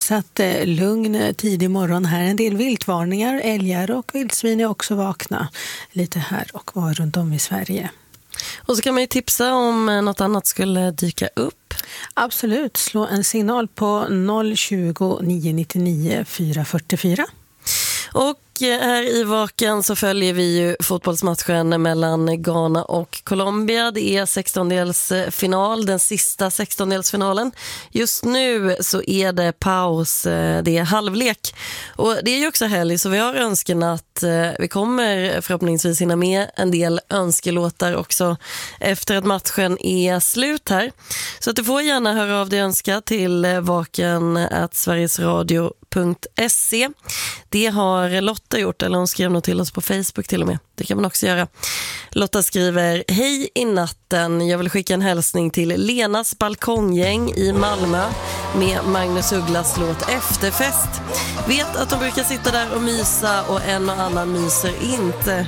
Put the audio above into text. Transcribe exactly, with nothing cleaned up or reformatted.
fortsatt eh, lugn tidig morgon här. En del viltvarningar, älgar och vildsvin är också vakna lite här och var runt om i Sverige. Och så kan man ju tipsa om något annat skulle dyka upp. Absolut, slå en signal på noll tjugo, nio nittionio, fyra fyrtiofyra. Och här i Vaken så följer vi ju fotbollsmatchen mellan Ghana och Colombia. Det är sextondelsfinal, den sista sextondelsfinalen. Just nu så är det paus, det är halvlek. Och det är ju också helg, så vi har önskan att vi kommer förhoppningsvis hinna med en del önskelåtar också efter att matchen är slut här. Så att du får gärna höra av dig önska till vaken at sverigesradio punkt se. Det har Lotta gjort, eller hon skrev nog till oss på Facebook till och med. Det kan man också göra. Lotta skriver: hej i natten, jag vill skicka en hälsning till Lenas balkonggäng i Malmö med Magnus Ugglas låt Efterfest. Vet att de brukar sitta där och mysa och en och annan myser inte.